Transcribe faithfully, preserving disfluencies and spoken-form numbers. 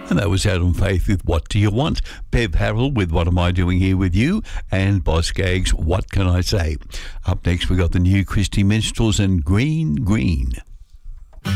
And that was Adam Faith with What Do You Want? Bev Harrell with What Am I Doing Here With You? And Boss Gags, What Can I Say? Up next, we got the new Christy Minstrels and Green Green.